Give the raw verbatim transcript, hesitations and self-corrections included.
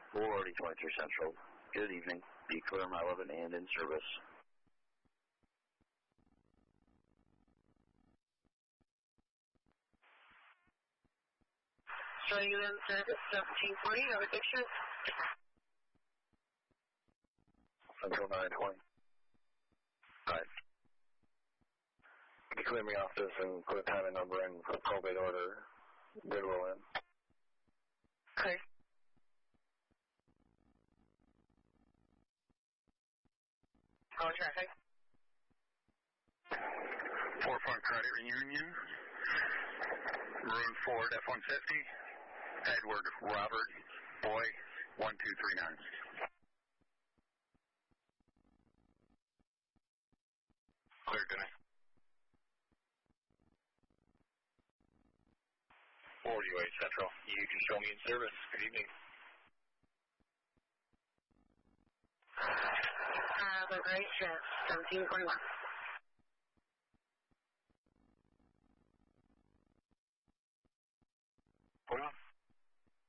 forty twenty-three Central. Good evening. Be clear my eleven and in service. Starting in service, seventeen twenty, have a picture. Central nine twenty. Alright. Be clear me off this and put a time and number in for probate order. Goodwill in. Okay. Call traffic. Forefront Credit Union. Room Ford F one fifty. Edward Robert Boy one two three nine. Clear, good night. forty-eight Central. You can show me in service. Good evening. Have a great trip. seventeen twenty-one.